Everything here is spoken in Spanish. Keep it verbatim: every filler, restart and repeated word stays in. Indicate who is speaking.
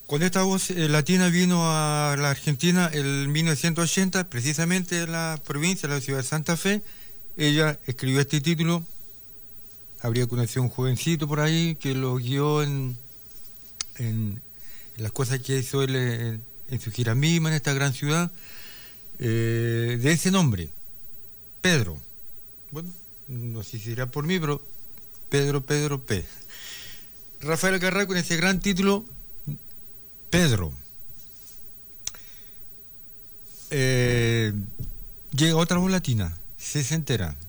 Speaker 1: Cuando esta voz eh, latina vino a la Argentina en mil novecientos ochenta, precisamente en la provincia, en la ciudad de Santa Fe, ella escribió este título. Habría conocido a un jovencito por ahí que lo guió en, en, en las cosas que hizo él en, en su gira misma en esta gran ciudad, eh, de ese nombre, Pedro. Bueno, no sé si será por mí, pero Pedro, Pedro, P. Rafael Algarra con ese gran título, Pedro. Eh, llega otra voz latina, sesentera.